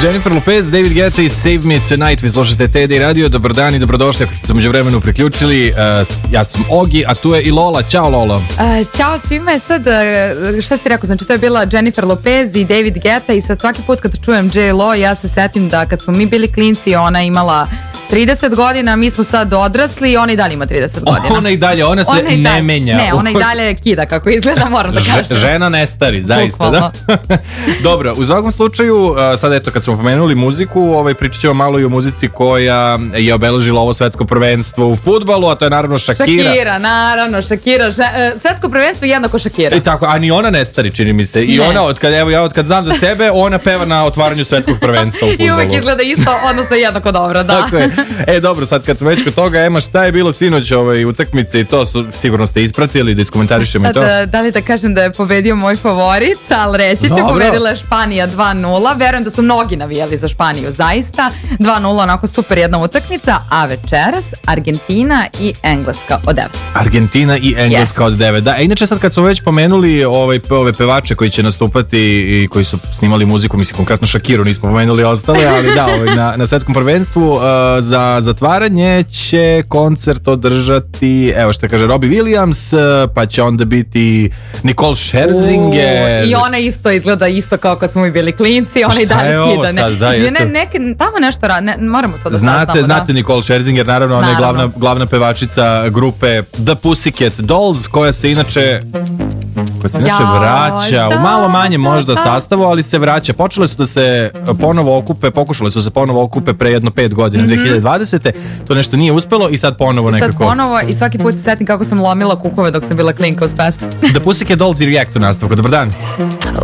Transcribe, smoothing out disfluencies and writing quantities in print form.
Jennifer Lopez, David Guetta i Save Me Tonight. Vi slušate TD Radio, dobar dan i dobrodošli ako ste se međuvremenu priključili. Ja sam Ogi, a tu je i Lola. Ćao Lola. Ćao svima. Sad, šta si rekao? Znači to je bila Jennifer Lopez i David Guetta i sad svaki put kad čujem J.Lo ja se setim da kad smo mi bili klinci ona imala 30 godina, mi smo sad odrasli i ona i dalje ima 30 godina. Ona i dalje, ona se ne menja. Ne, ona i dalje kida kako izgleda, moram da kažem. Žena ne stari, zaista, da. Dobro, u svakom slučaju, sad eto kad smo pomenuli muziku, pričat ćemo malo i o muzici koja je obeležila ovo svetsko prvenstvo u fudbalu, a to je naravno Shakira. Shakira. Svetsko prvenstvo je jednako Shakira. I tako, a ni ona ne stari, čini mi se. I ona, od kad znam za sebe, ona peva na otvaranju svetskog prvenstva u fudbalu. I uvek izgleda isto, odnosno jednako dobro, da. Tako je. Dobro, sad kad smo već kod toga, Ema, šta je bilo sinoć utakmice i to sigurno ste ispratili, da iskomentarišemo i to. Sad, da li da kažem da je pobedio moj favorit, ali reći će, pobedila je Španija 2-0. Verujem da su mnogi navijali za Španiju, zaista. 2-0, onako super jedna utakmica, a večeras Argentina i Engleska od 9. Argentina i Engleska od 9, da. Inače sad kad smo već pomenuli ove pevače koji će nastupati i koji su snimali muziku, mislim konkretno Shakiru nismo pomenuli ostale, ali da, na svetskom prvenstvu za zatvaranje će koncert održati, evo što kaže Robbie Williams, pa će onda biti Nicole Scherzinger. I ona isto izgleda isto kao kad smo mi bili klinci, ona i dalje kida. Tamo nešto moramo to da saznamo. Znate Nicole Scherzinger, naravno, ona je glavna pevačica grupe The Pussycat Dolls, koja se inače vraća u malo manje možda sastavu, ali se vraća. Pokušale su se ponovo okupe pre jedno 5 godina, 2020. To nešto nije uspelo i sad ponovo nekako. Sad ponovo i svaki put se setim kako sam lomila kukove dok sam bila klinka uz pesmu. The Pussycat Dolls i React u nastavku. Dobar dan.